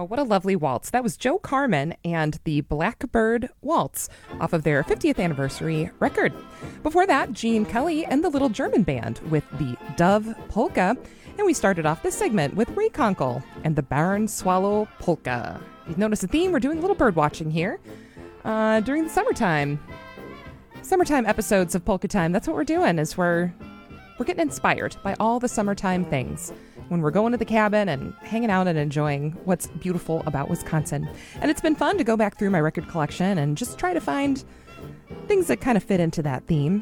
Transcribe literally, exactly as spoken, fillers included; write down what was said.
what a lovely waltz. That was Joe Carmen and the Blackbird Waltz off of their fiftieth anniversary record. Before that, Gene Kelly and the Little German Band with the Dove Polka. And we started off this segment with Ray Conkle and the Barn Swallow Polka. You've noticed the theme, we're doing a little bird watching here uh, during the summertime. Summertime episodes of Polka Time, that's what we're doing, is we're, we're getting inspired by all the summertime things when we're going to the cabin and hanging out and enjoying what's beautiful about Wisconsin. And it's been fun to go back through my record collection and just try to find things that kind of fit into that theme.